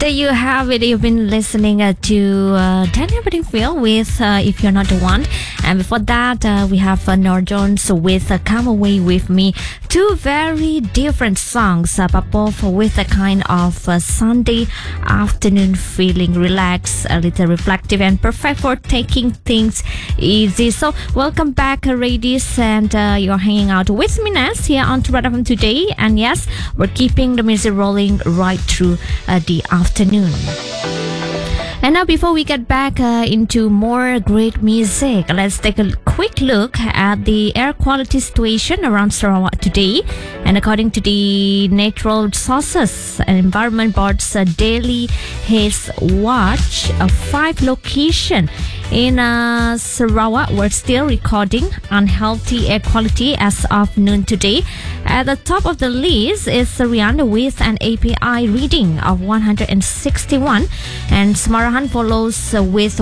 There you have it. You've been listening to Daniel Bedingfield with If You're Not the One. And before that, we have Norah Jones with Come Away With Me. Two very different songs, but both with a kind of Sunday afternoon feeling, relaxed, a little reflective, and perfect for taking things easy. So welcome back, ladies, and you're hanging out with me, Ness, here on Red FM today. And yes, we're keeping the music rolling right through the afternoon. And now, before we get back into more great music, let's take a quick look at the air quality situation around Sarawak today. And according to the Natural Resources and Environment Board's daily haze watch, 5 locations in Sarawak were still recording unhealthy air quality as of noon today. At the top of the list is Serian with an API reading of 161, and Semarahan follows with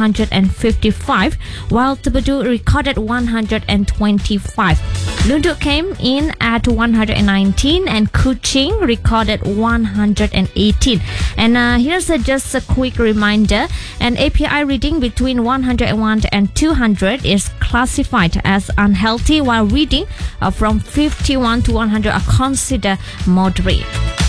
155, while Tebedu recorded 125. Lunduk came in at 119, and Kuching recorded 118. And here's just a quick reminder: an API reading between 101 and 200 is classified as unhealthy, while reading from 51 to 100 are considered moderate.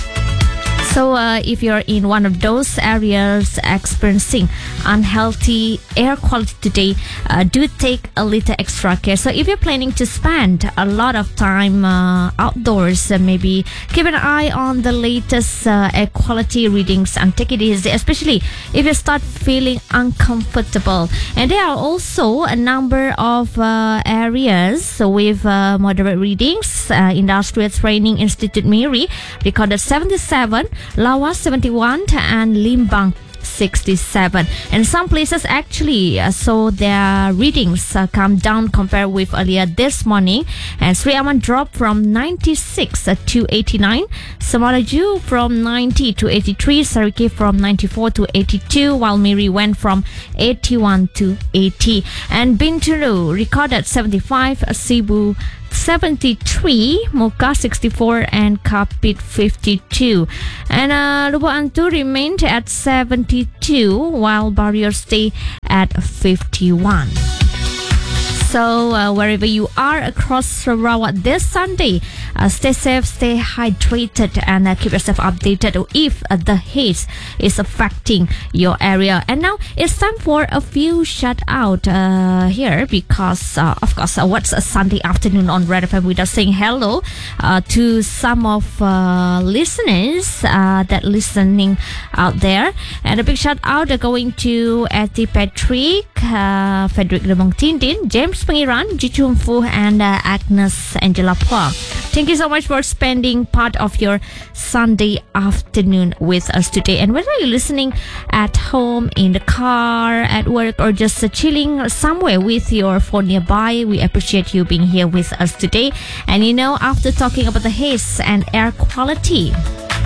So if you're in one of those areas experiencing unhealthy air quality today, do take a little extra care. So if you're planning to spend a lot of time outdoors, maybe keep an eye on the latest air quality readings and take it easy, especially if you start feeling uncomfortable. And there are also a number of areas with moderate readings. Industrial Training Institute Miri recorded 77, Lawas 71, and Limbang 67. And some places actually saw their readings come down compared with earlier this morning. And Sri Aman dropped from 96 to 89, Semaraju from 90 to 83, Sarike from 94 to 82, while Miri went from 81 to 80. And Bintulu recorded 75, Cebu 73, Mocha 64, and Kapit 52. And Lubuk Antu remained at 72, while Barrier stay at 51. So wherever you are across Sarawak this Sunday, stay safe, stay hydrated, and keep yourself updated if the haze is affecting your area. And now it's time for a few shout out here, because of course what's a Sunday afternoon on Red FM without saying hello to some of listeners that listening out there. And a big shout out going to Eti Patrick, Frederick Lemong Tindin, James Pengiran, Jichum Fu, and Agnes Angela Pua. Thank you so much for spending part of your Sunday afternoon with us today. And whether you're listening at home, in the car, at work, or just chilling somewhere with your phone nearby, we appreciate you being here with us today. And you know, after talking about the haze and air quality,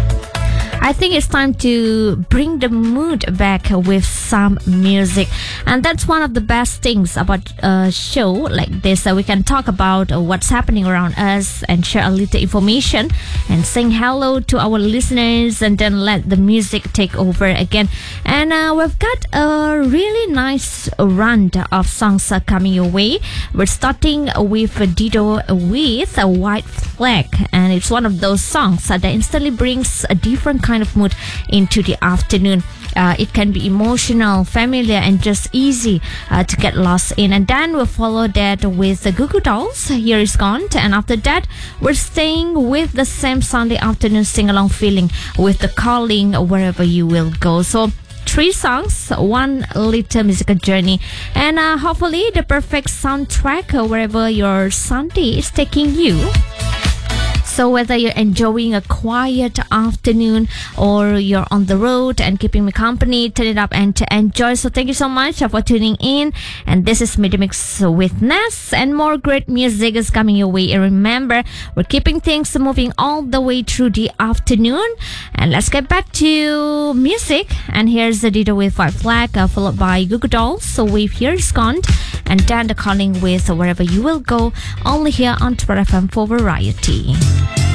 I think it's time to bring the mood back with some music. And that's one of the best things about a show like this. We can talk about what's happening around us and share a little information and sing hello to our listeners, and then let the music take over again. And we've got a really nice run of songs coming your way. We're starting with Dido with a White Flag. And it's one of those songs that instantly brings a different kind of mood into the afternoon. It can be emotional, familiar, and just easy to get lost in. And then we'll follow that with the Goo Goo Dolls, Here Is Gone. And after that, we're staying with the same Sunday afternoon sing-along feeling with The Calling, Wherever You Will Go. So 3 songs, one little musical journey, and hopefully the perfect soundtrack wherever your Sunday is taking you. So whether you're enjoying a quiet afternoon or you're on the road and keeping me company, turn it up and to enjoy. So thank you so much for tuning in. And this is Media Mix with Ness, and more great music is coming your way. And remember, we're keeping things moving all the way through the afternoon. And let's get back to music. And here's the Dido with White Flag, followed by Goo Goo Dolls, So Wave Here Is Gone, and then The Calling with Wherever You Will Go, only here on Red FM for Variety.